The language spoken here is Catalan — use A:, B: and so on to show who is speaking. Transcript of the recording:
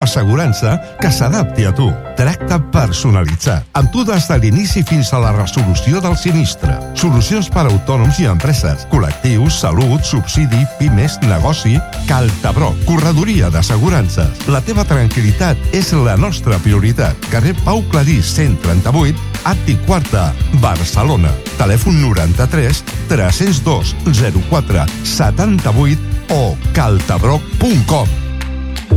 A: assegurança que s'adapti a tu. Tracte personalitzat, amb tu des de l'inici fins a la resolució del sinistre. Solucions per a autònoms i empreses, col·lectius, salut, subsidi, pimes, negoci. Caltabroc, corredoria d'assegurances. La teva tranquil·litat és la nostra prioritat. Carrer Pau Clarís, 138, Àtic Quarta, Barcelona. Telèfon 93 302 04 78 o caltabroc.com.